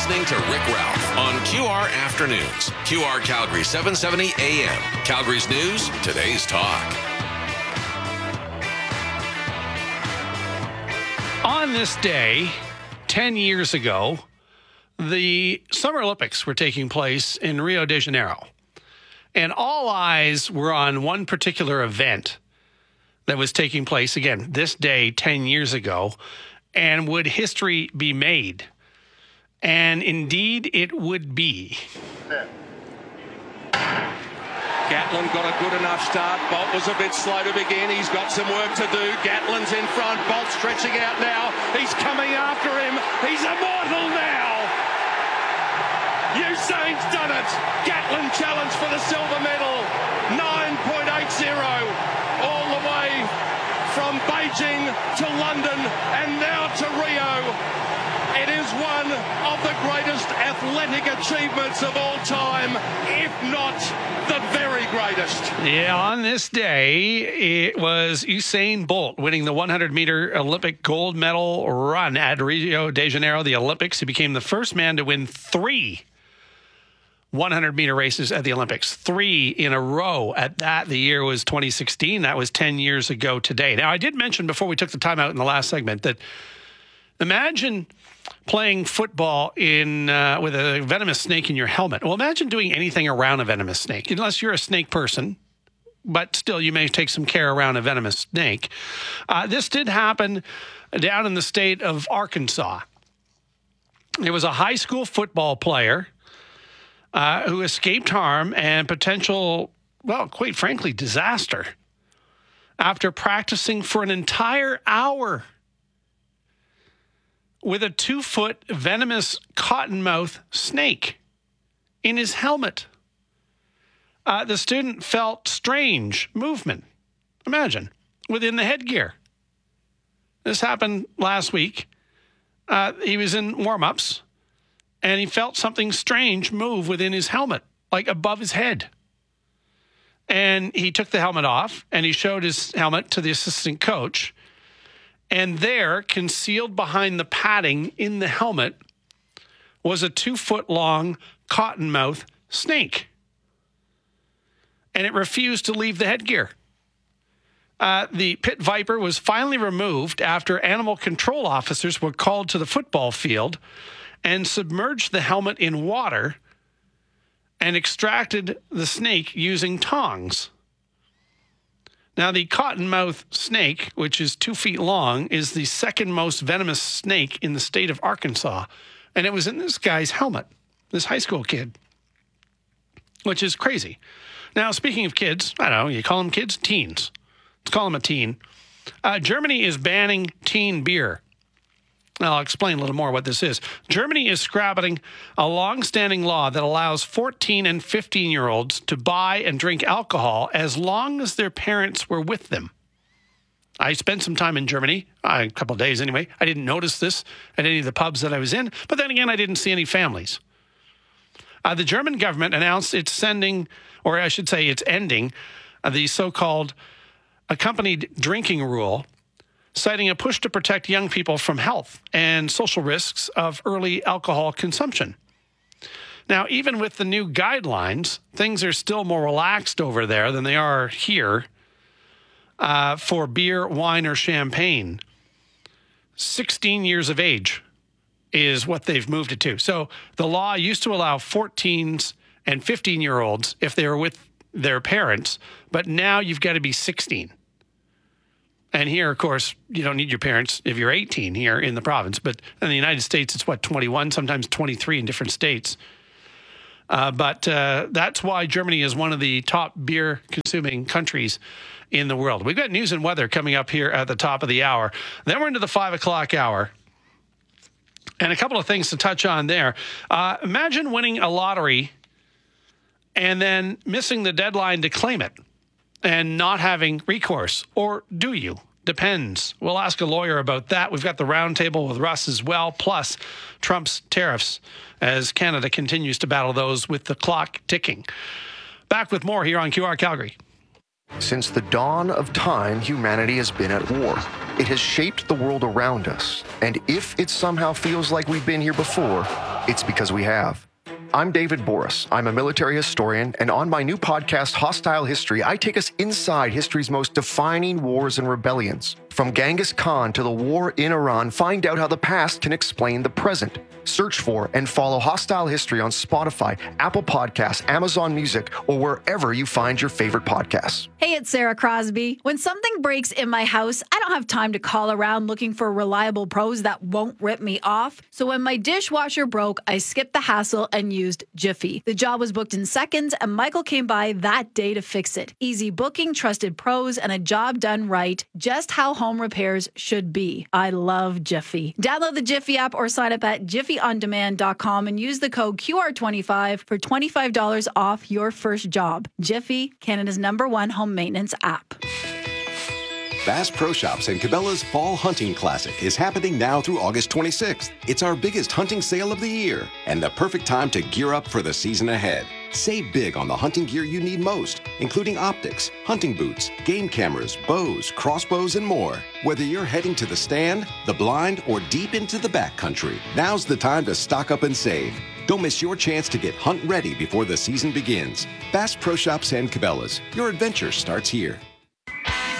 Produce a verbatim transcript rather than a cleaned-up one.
listening to Rick Ralph on Q R Afternoons. Q R Calgary, seven seventy A M. Calgary's news, today's talk. On this day, ten years ago, the Summer Olympics were taking place in Rio de Janeiro. And all eyes were on one particular event that was taking place, again, this day, ten years ago. And would history be made? And indeed, it would be. Gatlin got a good enough start. Bolt was a bit slow to begin. He's got some work to do. Gatlin's in front. Bolt stretching out now. He's coming after him. He's immortal now. Usain's done it. Gatlin challenge for the silver medal. nine point eight zero all the way from Beijing to London and now to Rio. It is one of the greatest athletic achievements of all time, if not the very greatest. Yeah, on this day, it was Usain Bolt winning the one hundred meter Olympic gold medal run at Rio de Janeiro, the Olympics. He became the first man to win three one hundred meter races at the Olympics, three in a row at that. The year was twenty sixteen. That was ten years ago today. Now, I did mention before we took the time out in the last segment that imagine playing football in uh, with a venomous snake in your helmet. Well, imagine doing anything around a venomous snake, unless you're a snake person, but still you may take some care around a venomous snake. Uh, this did happen down in the state of Arkansas. It was a high school football player uh, who escaped harm and potential, well, quite frankly, disaster after practicing for an entire hour with a two-foot venomous cottonmouth snake in his helmet. Uh, the student felt strange movement, imagine, within the headgear. This happened last week. Uh, he was in warm-ups, and he felt something strange move within his helmet, like above his head. And he took the helmet off, and he showed his helmet to the assistant coach. And there, concealed behind the padding in the helmet, was a two-foot-long cottonmouth snake. And it refused to leave the headgear. Uh, the pit viper was finally removed after animal control officers were called to the football field and submerged the helmet in water and extracted the snake using tongs. Now, the cottonmouth snake, which is two feet long, is the second most venomous snake in the state of Arkansas. And it was in this guy's helmet, this high school kid, which is crazy. Now, speaking of kids, I don't know, you call them kids? Teens. Let's call them a teen. Uh, Germany is banning teen beer. I'll explain a little more what this is. Germany is scrapping a long-standing law that allows fourteen and fifteen-year-olds to buy and drink alcohol as long as their parents were with them. I spent some time in Germany, uh, a couple of days anyway. I didn't notice this at any of the pubs that I was in, but then again, I didn't see any families. Uh, the German government announced it's sending, or I should say it's ending, uh, the so-called accompanied drinking rule, citing a push to protect young people from health and social risks of early alcohol consumption. Now, even with the new guidelines, things are still more relaxed over there than they are here uh, for beer, wine, or champagne. sixteen years of age is what they've moved it to. So the law used to allow fourteens and fifteen-year-olds if they were with their parents, but now you've got to be sixteen. And here, of course, you don't need your parents if you're eighteen here in the province. But in the United States, it's what, twenty-one, sometimes twenty-three in different states. Uh, but uh, that's why Germany is one of the top beer-consuming countries in the world. We've got news and weather coming up here at the top of the hour. Then we're into the five o'clock hour. And a couple of things to touch on there. Uh, imagine winning a lottery and then missing the deadline to claim it and not having recourse. Or do you? Depends. We'll ask a lawyer about that. We've got the roundtable with Russ as well, plus Trump's tariffs as Canada continues to battle those with the clock ticking. Back with more here on Q R Calgary. Since the dawn of time, humanity has been at war. It has shaped the world around us, and if it somehow feels like we've been here before, it's because we have. I'm David Boris. I'm a military historian, and on my new podcast, Hostile History, I take us inside history's most defining wars and rebellions. From Genghis Khan to the war in Iran, find out how the past can explain the present. Search for and follow Hostile History on Spotify, Apple Podcasts, Amazon Music, or wherever you find your favorite podcasts. Hey, it's Sarah Crosby. When something breaks in my house, I don't have time to call around looking for reliable pros that won't rip me off. So when my dishwasher broke, I skipped the hassle and used Jiffy. The job was booked in seconds, and Michael came by that day to fix it. Easy booking, trusted pros, and a job done right. Just how home repairs should be. I love Jiffy. Download the Jiffy app or sign up at jiffy on demand dot com and use the code Q R twenty-five for twenty-five dollars off your first job. Jiffy, Canada's number one home maintenance app. Bass Pro Shops and Cabela's Fall Hunting Classic is happening now through August twenty-sixth. It's our biggest hunting sale of the year and the perfect time to gear up for the season ahead. Save big on the hunting gear you need most, including optics, hunting boots, game cameras, bows, crossbows, and more. Whether you're heading to the stand, the blind, or deep into the backcountry, now's the time to stock up and save. Don't miss your chance to get hunt ready before the season begins. Bass Pro Shops and Cabela's. Your adventure starts here.